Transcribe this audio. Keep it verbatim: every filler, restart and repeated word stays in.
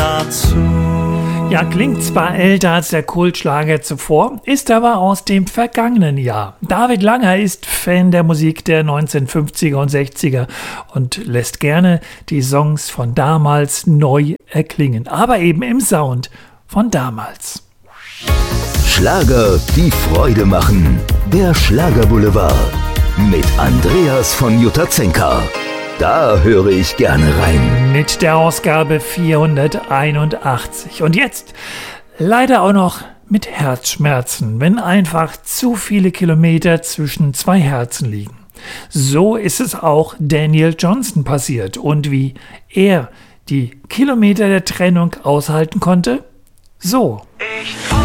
dazu. Ja, klingt zwar älter als der Kultschlager zuvor, ist aber aus dem vergangenen Jahr. David Langer ist Fan der Musik der neunzehnhundertfünfziger und sechziger und lässt gerne die Songs von damals neu erklingen, aber eben im Sound von damals. Schlager, die Freude machen. Der Schlagerboulevard mit Andreas von Jutazenka. Da höre ich gerne rein. Mit der Ausgabe vierhunderteinundachtzig. Und jetzt leider auch noch mit Herzschmerzen, wenn einfach zu viele Kilometer zwischen zwei Herzen liegen. So ist es auch Daniel Johnston passiert. Und wie er die Kilometer der Trennung aushalten konnte? So. Ich